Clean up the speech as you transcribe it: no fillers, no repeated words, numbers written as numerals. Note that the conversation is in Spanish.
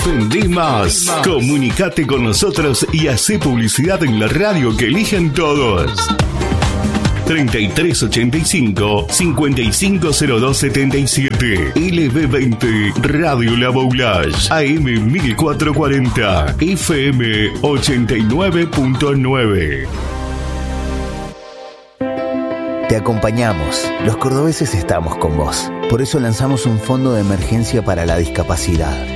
Defendí más. Comunicate con nosotros y hacé publicidad en la radio que eligen todos. 3385 550277. LB20 Radio La Boulage. AM 1440. FM 89.9. Te acompañamos. Los cordobeses estamos con vos. Por eso lanzamos un fondo de emergencia para la discapacidad.